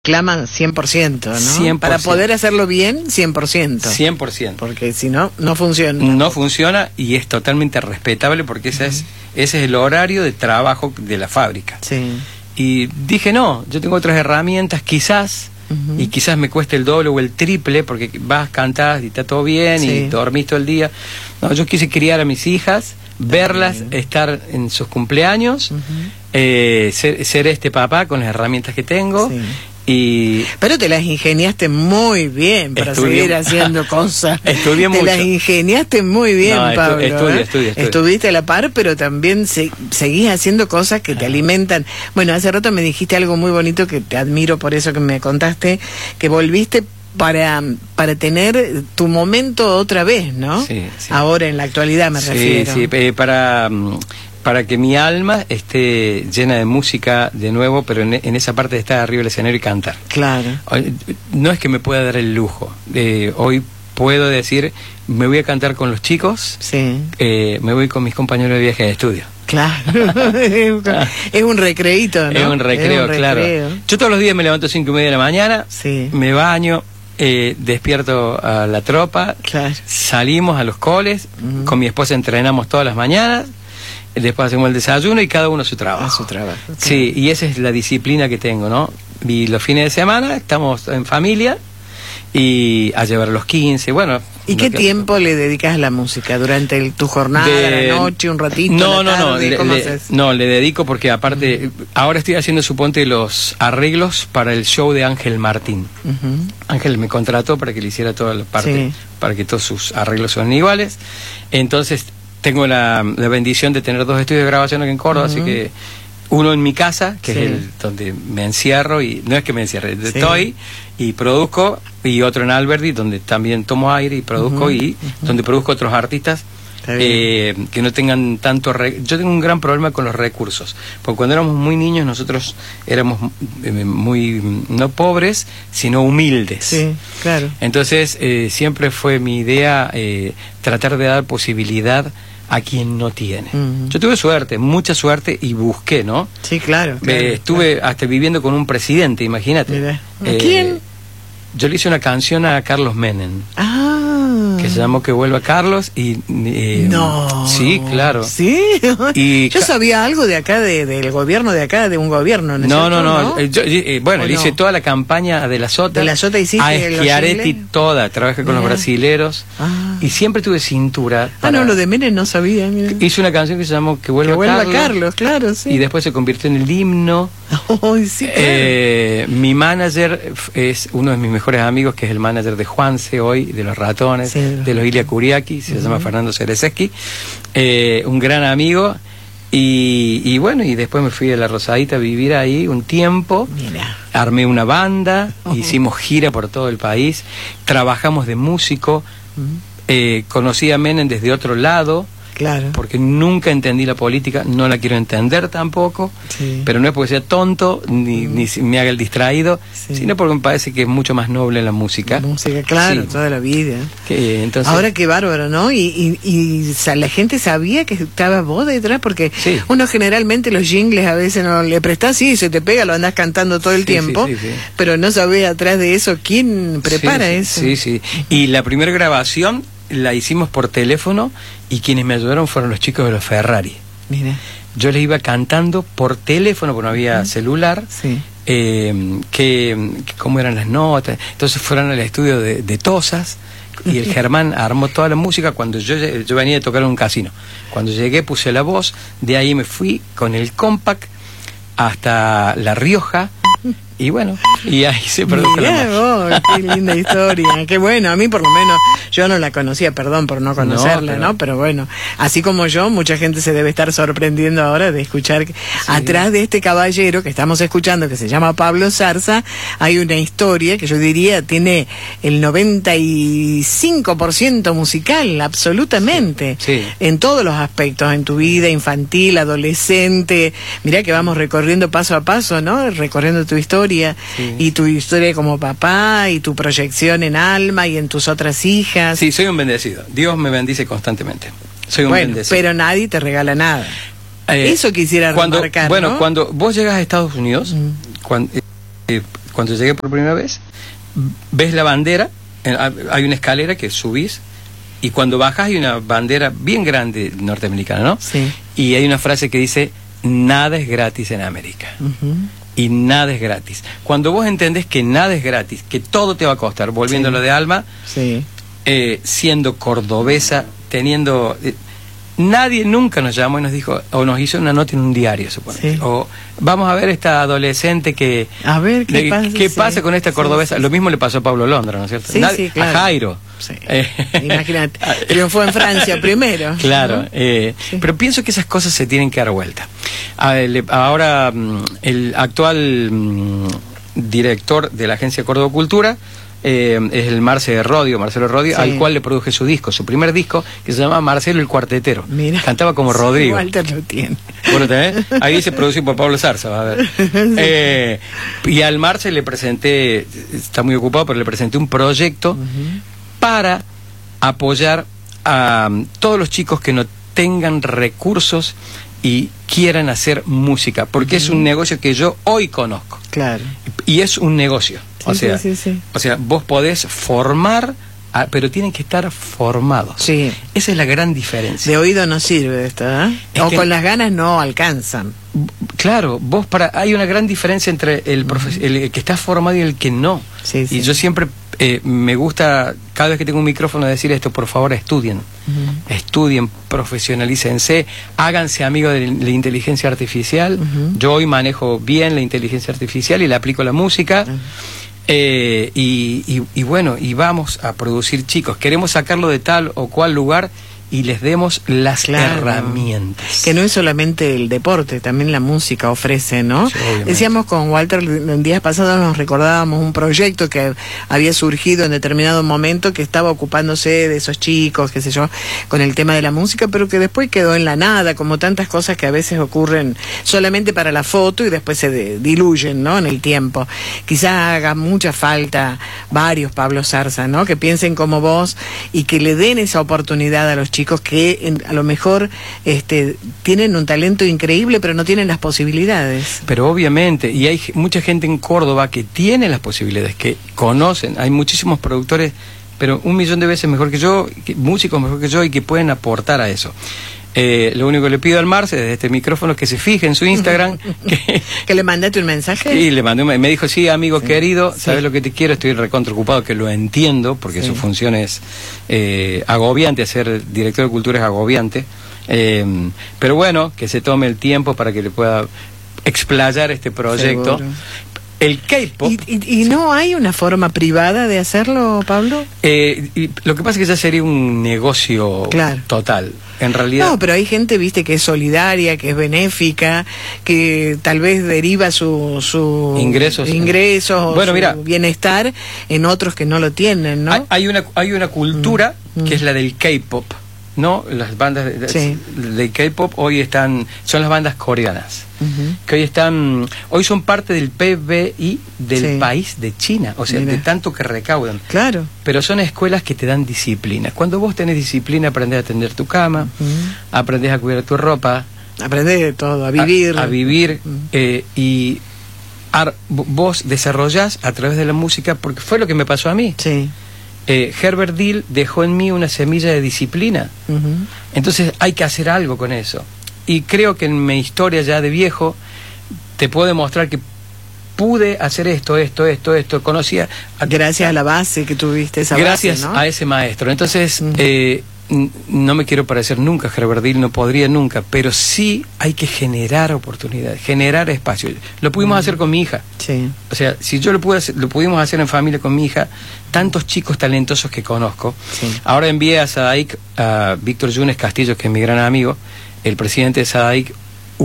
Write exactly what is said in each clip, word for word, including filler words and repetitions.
Claman cien por ciento, ¿no? cien por ciento. Para poder hacerlo bien, cien por ciento. cien por ciento. Porque si no, no funciona. No funciona y es totalmente respetable porque ese, uh-huh. es, ese es el horario de trabajo de la fábrica. Sí. Y dije, no, yo tengo otras herramientas, quizás, uh-huh. y quizás me cueste el doble o el triple porque vas, cantás y está todo bien, sí. y dormís todo el día. No, yo quise criar a mis hijas, verlas, estar en sus cumpleaños, uh-huh. eh, ser, ser este papá con las herramientas que tengo. Sí. Y pero te las ingeniaste muy bien para estudié, seguir haciendo cosas. Estudié te mucho. las ingeniaste muy bien, no, Pablo. Estu estudié, ¿eh? estudié, estudié. Estuviste a la par, pero también se seguís haciendo cosas que te alimentan. Bueno, hace rato me dijiste algo muy bonito que te admiro por eso que me contaste, que volviste para para tener tu momento otra vez, ¿no? Sí, sí. Ahora, en la actualidad me sí, refiero. Sí, eh, para... para que mi alma esté llena de música de nuevo, pero en, en esa parte de estar arriba del escenario y cantar. Claro. No es que me pueda dar el lujo. Eh, hoy puedo decir, me voy a cantar con los chicos, sí. eh, me voy con mis compañeros de viaje de estudio. Claro, es un recreíto, ¿no? Es un recreo, es un claro. recreo. Yo todos los días me levanto a cinco y media de la mañana, sí. me baño, eh, despierto a la tropa, claro. salimos a los coles, uh-huh. con mi esposa entrenamos todas las mañanas, después hacemos el desayuno y cada uno su trabajo. A su trabajo. Okay. Sí, y esa es la disciplina que tengo, ¿no? Y los fines de semana estamos en familia y a llevar los quince, bueno. ¿Y qué que... tiempo le dedicas a la música? ¿Durante el, tu jornada, de... la noche, un ratito, no, la tarde? No, no, ¿Cómo le, haces? no, le dedico porque aparte, uh-huh. ahora estoy haciendo, suponte, los arreglos para el show de Ángel Martín. Uh-huh. Ángel me contrató para que le hiciera toda la parte, sí. para que todos sus arreglos son iguales. Entonces, tengo la, la bendición de tener dos estudios de grabación aquí en Córdoba, uh-huh. así que uno en mi casa, que sí. es el donde me encierro, y no es que me encierre, sí. estoy y produzco, y otro en Alberdi, donde también tomo aire y produzco, uh-huh. y uh-huh. donde produzco otros artistas eh, que no tengan tanto... Re... Yo tengo un gran problema con los recursos, porque cuando éramos muy niños nosotros éramos eh, muy, no pobres, sino humildes. Sí, claro. Entonces eh, siempre fue mi idea eh, tratar de dar posibilidad a quien no tiene. Uh-huh. Yo tuve suerte, mucha suerte, y busqué, ¿no? Sí, claro. claro eh, estuve claro. hasta viviendo con un presidente, imagínate. Mira. Eh, ¿Quién? Yo le hice una canción a Carlos Menem. Ah. Que se llamó Que Vuelva Carlos y... Eh, no. Sí, claro. ¿Sí? Y yo sabía algo de acá, de, del gobierno de acá, de un gobierno, ¿no? No, no, no. ¿no? Eh, yo, eh, bueno, le hice no? toda la campaña de la Sota. De la Sota hiciste. A Schiaretti toda. Trabajé con mira. los brasileros. Ah. Y siempre tuve cintura. Para... Ah, no, lo de Menem no sabía. Mira. Hice una canción que se llamó Que Vuelva, que vuelva Carlos. Carlos, claro, sí. Y después se convirtió en el himno. Oh, sí, claro. eh, mi manager es uno de mis mejores amigos, que es el manager de Juanse hoy, de los Ratones, sí. de los Ilia Kuriaki, se uh-huh. llama Fernando Cerezeski, eh, un gran amigo. Y, y bueno, y después me fui a La Rosadita a vivir ahí un tiempo. Mira. Armé una banda, uh-huh. hicimos gira por todo el país, trabajamos de músico, uh-huh. eh, conocí a Menem desde otro lado. Claro. Porque nunca entendí la política, no la quiero entender tampoco, sí. pero no es porque sea tonto ni, mm. ni me haga el distraído, sí. sino porque me parece que es mucho más noble la música. La música, claro, sí. toda la vida. Que, entonces... Ahora qué bárbaro, ¿no? Y, y, y la gente sabía que estaba vos detrás, porque sí. uno generalmente los jingles a veces no le prestás, sí, se te pega, lo andás cantando todo el sí, tiempo, sí, sí, sí. pero no sabés atrás de eso quién prepara sí, eso. Sí, sí. Y la primera grabación la hicimos por teléfono y quienes me ayudaron fueron los chicos de los Ferrari. Mira. Yo les iba cantando por teléfono porque no había celular, sí. eh, que, que cómo eran las notas. Entonces fueron al estudio de, de Tosas y el Germán armó toda la música. Cuando yo, yo venía de tocar en un casino, cuando llegué puse la voz, de ahí me fui con el compact hasta La Rioja. Y bueno, y ahí se produjo Mirá la vos, qué linda historia, qué bueno, a mí por lo menos, yo no la conocía, perdón por no conocerla, ¿no? Pero, ¿no? pero bueno, así como yo, mucha gente se debe estar sorprendiendo ahora de escuchar que sí. atrás de este caballero que estamos escuchando, que se llama Pablo Zarza, hay una historia que yo diría tiene el noventa y cinco por ciento musical, absolutamente, sí. Sí. en todos los aspectos, en tu vida infantil, adolescente, mirá que vamos recorriendo paso a paso, ¿no? Recorriendo tu historia. Sí. Y tu historia como papá y tu proyección en Alma y en tus otras hijas. Sí, soy un bendecido. Dios me bendice constantemente. Soy un bueno, bendecido. Pero nadie te regala nada. Eh, Eso quisiera cuando, remarcar, Bueno, ¿no? cuando vos llegas a Estados Unidos, mm. cuando, eh, cuando llegué por primera vez, ves la bandera, hay una escalera que subís, y cuando bajas hay una bandera bien grande norteamericana, ¿no? Sí. Y hay una frase que dice, nada es gratis en América. Uh-huh. Y nada es gratis. Cuando vos entendés que nada es gratis, que todo te va a costar, volviéndolo sí. de Alma, sí. eh, siendo cordobesa, teniendo... Eh, nadie nunca nos llamó y nos dijo, o nos hizo una nota en un diario, suponete. Sí. O vamos a ver esta adolescente que... A ver, ¿qué, de, pasa, ¿qué sí. pasa con esta cordobesa? Sí, sí. Lo mismo le pasó a Pablo Londra, ¿no es cierto? Sí, Nadie, sí, claro. A Jairo. Sí. Eh, Imagínate, triunfó en Francia primero. Claro, ¿no? eh, sí. Pero pienso que esas cosas se tienen que dar vuelta. Ahora, el actual director de la agencia Córdoba Cultura eh, es el Marce Rodio, Marcelo Rodio, sí. al cual le produje su disco, su primer disco, que se llama Marcelo el Cuartetero. Mira, cantaba como Rodrigo. Walter lo tiene. Bueno, ¿tenés? Ahí dice producido por Pablo Zarza, a ver. Sí. Eh, y al Marce le presenté, está muy ocupado, pero le presenté un proyecto uh-huh. para apoyar a um, todos los chicos que no tengan recursos y quieran hacer música, porque uh-huh. es un negocio que yo hoy conozco. Claro. Y es un negocio. Sí, o sea, sí, sí, sí. o sea, vos podés formar, a, pero tienen que estar formados. Sí. Esa es la gran diferencia. De oído no sirve esto, ¿eh? O que, con las ganas no alcanzan. Claro, vos para hay una gran diferencia entre el, profe, uh-huh. el que está formado y el que no. Sí, sí. Y yo siempre eh, me gusta, cada vez que tengo un micrófono, decir esto: por favor, estudien. Uh-huh. Estudien, profesionalícense, háganse amigos de la inteligencia artificial. Uh-huh. Yo hoy manejo bien la inteligencia artificial y la aplico a la música. Uh-huh. Eh, y, y, y bueno, y vamos a producir chicos. Queremos sacarlo de tal o cual lugar y les demos las claro. herramientas. Que no es solamente el deporte, también la música ofrece, ¿no? Sí, decíamos con Walter, en días pasados nos recordábamos un proyecto que había surgido en determinado momento, que estaba ocupándose de esos chicos, qué sé yo, con el tema de la música, pero que después quedó en la nada, como tantas cosas que a veces ocurren solamente para la foto y después se de, diluyen, ¿no? En el tiempo. Quizá haga mucha falta varios Pablo Zarza, ¿no? Que piensen como vos y que le den esa oportunidad a los chicos chicos que en, a lo mejor este, tienen un talento increíble pero no tienen las posibilidades. Pero obviamente, y hay mucha gente en Córdoba que tiene las posibilidades, que conocen, hay muchísimos productores, pero un millón de veces mejor que yo, que, músicos mejor que yo y que pueden aportar a eso. Eh, lo único que le pido al Marce desde este micrófono es que se fije en su Instagram. que, ¿Que le mandaste un mensaje? Sí, le mandé un, me dijo, sí, amigo sí, querido, sabes sí. lo que te quiero, estoy recontra ocupado, que lo entiendo, porque sí. su función es eh, agobiante, ser director de cultura es agobiante, eh, pero bueno, que se tome el tiempo para que le pueda explayar este proyecto. Seguro. El K-pop. ¿Y, y, ¿Y no hay una forma privada de hacerlo, Pablo? Eh, y lo que pasa es que ya sería un negocio claro. total. En realidad. No, pero hay gente, viste, que es solidaria, que es benéfica, que tal vez deriva su, su ingresos, ingresos bueno, o mira, su bienestar en otros que no lo tienen, ¿no? Hay, hay una hay una cultura mm. que mm. es la del K-pop, ¿no? Las bandas de, sí. de K-pop hoy están, son las bandas coreanas, uh-huh. que hoy están, hoy son parte del P B I del sí. país de China, o sea, Mira. de tanto que recaudan. Claro. Pero son escuelas que te dan disciplina. Cuando vos tenés disciplina, aprendés a tender tu cama, uh-huh. aprendés a cuidar tu ropa, aprendés de todo, a vivir. A, a vivir, uh-huh. eh, y ar, vos desarrollás a través de la música, porque fue lo que me pasó a mí. Sí. Eh, Herbert Dill dejó en mí una semilla de disciplina. Uh-huh. Entonces hay que hacer algo con eso. Y creo que en mi historia ya de viejo te puedo demostrar que pude hacer esto, esto, esto, esto. Conocía. A... Gracias a la base que tuviste, esa Gracias base, ¿no? a ese maestro. Entonces, uh-huh. eh, no me quiero parecer nunca a Herbert Dill, no podría nunca, pero sí hay que generar oportunidades, generar espacio. Lo pudimos uh-huh. hacer con mi hija. Sí. O sea, si yo lo pude hacer, lo pudimos hacer en familia con mi hija, tantos chicos talentosos que conozco. Sí. Ahora envié a SADAIC, a Víctor Yunes Castillo, que es mi gran amigo, el presidente de SADAIC,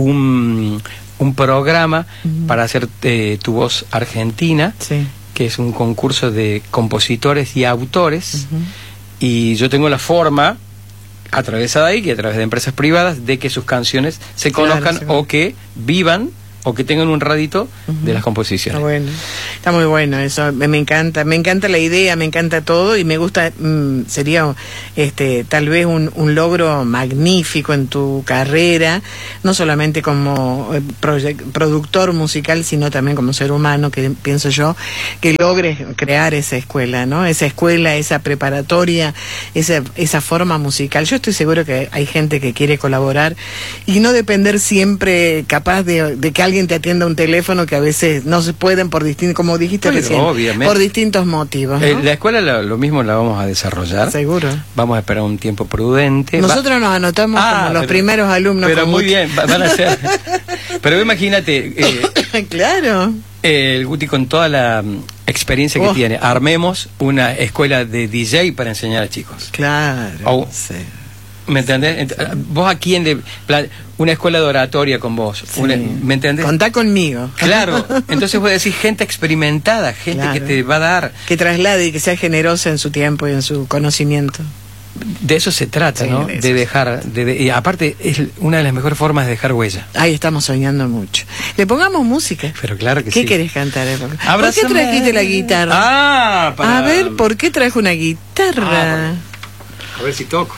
un, un programa uh-huh. para hacer eh, Tu Voz Argentina, sí. que es un concurso de compositores y autores. Uh-huh. Y yo tengo la forma, a través de SADAIC y a través de empresas privadas, de que sus canciones se conozcan claro, o que vivan o que tengan un radito uh-huh. de las composiciones. Está bueno, está muy bueno eso, me, me encanta, me encanta la idea, me encanta todo y me gusta, mmm, sería este tal vez un, un logro magnífico en tu carrera, no solamente como productor musical, sino también como ser humano, que pienso yo, que logres crear esa escuela, ¿no? Esa escuela, esa preparatoria, esa, esa forma musical. Yo estoy seguro que hay gente que quiere colaborar y no depender siempre capaz de, de que alguien te atienda un teléfono, que a veces no se pueden por distintos, como dijiste bueno, recién, obviamente. por distintos motivos, ¿no? eh, La escuela lo, lo mismo la vamos a desarrollar. Seguro. Vamos a esperar un tiempo prudente. Nosotros Va... nos anotamos ah, como los pero, primeros alumnos. Pero muy bien, van a ser. Pero imagínate. Eh, claro. Eh, el Guti con toda la um, experiencia que oh. tiene, armemos una escuela de D J para enseñar a chicos. Claro. Oh. Sí. ¿Me entendés? ¿Vos a quién le... Una escuela de oratoria con vos? Sí. Una, ¿me entendés? Contá conmigo. Claro. Entonces vos decís gente experimentada, gente claro. que te va a dar... Que traslade y que sea generosa en su tiempo y en su conocimiento. De eso se trata, sí, ¿no? De, de dejar... De, de, y aparte es una de las mejores formas de dejar huella. Ahí estamos soñando mucho. Le pongamos música. Pero claro que ¿Qué sí. ¿Qué querés cantar? Abrázame. ¿Por qué trajiste la guitarra? Ah, para... A ver, ¿por qué trajo una guitarra? Ah, a ver si toco.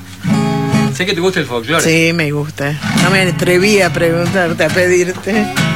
Sé que te gusta el folclore. Sí, me gusta. No me atreví a preguntarte, a pedirte.